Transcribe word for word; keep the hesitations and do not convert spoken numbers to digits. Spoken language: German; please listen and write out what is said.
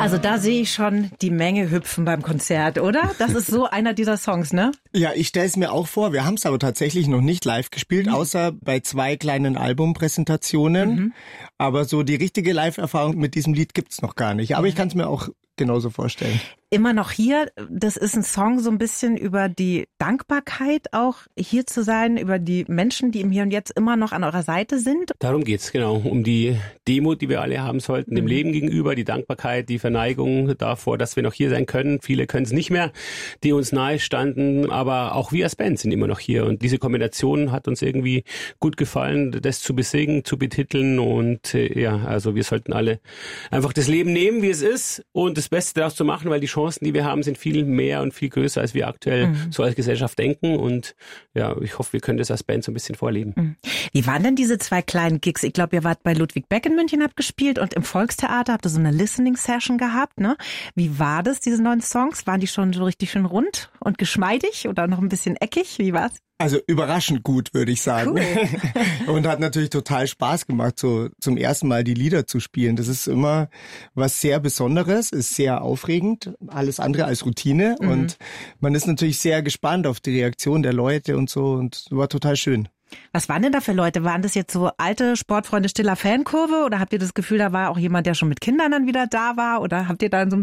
Also da sehe ich schon die Menge hüpfen beim Konzert, oder? Das ist so einer dieser Songs, ne? Ja, ich stelle es mir auch vor. Wir haben es aber tatsächlich noch nicht live gespielt, mhm. außer bei zwei kleinen Albumpräsentationen. Mhm. Aber so die richtige Live-Erfahrung mit diesem Lied gibt's noch gar nicht. Aber ich kann es mir auch genauso vorstellen. Immer noch hier, das ist ein Song so ein bisschen über die Dankbarkeit auch, hier zu sein, über die Menschen, die im Hier und Jetzt immer noch an eurer Seite sind. Darum geht's, genau. Um die Demut, die wir alle haben sollten, dem mhm. Leben gegenüber, die Dankbarkeit, die Verneigung davor, dass wir noch hier sein können. Viele können es nicht mehr, die uns nahe standen, aber auch wir als Band sind immer noch hier. Und diese Kombination hat uns irgendwie gut gefallen, das zu besingen, zu betiteln. Und äh, ja, also wir sollten alle einfach das Leben nehmen, wie es ist und das Beste daraus zu machen, weil die Chancen, die wir haben, sind viel mehr und viel größer, als wir aktuell mhm. so als Gesellschaft denken. Und ja, ich hoffe, wir können das als Band so ein bisschen vorleben. Mhm. Wie waren denn diese zwei kleinen Gigs? Ich glaube, ihr wart bei Ludwig Beck in München, habt gespielt und im Volkstheater habt ihr so eine Listening-Session gehabt, ne? Wie war das, diese neuen Songs? Waren die schon so richtig schön rund und geschmeidig oder noch ein bisschen eckig? Wie war's? Also überraschend gut, würde ich sagen. Cool. Und hat natürlich total Spaß gemacht, so zum ersten Mal die Lieder zu spielen. Das ist immer was sehr Besonderes, ist sehr aufregend, alles andere als Routine. Mhm. Und man ist natürlich sehr gespannt auf die Reaktion der Leute und so. Und war total schön. Was waren denn da für Leute? Waren das jetzt so alte Sportfreunde stiller Fankurve oder habt ihr das Gefühl, da war auch jemand, der schon mit Kindern dann wieder da war? Oder habt ihr da so ein